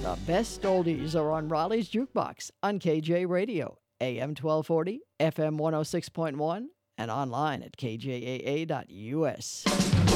The best oldies are on Raleigh's Jukebox on KJ Radio, AM 1240, FM 106.1, and online at kjaa.us.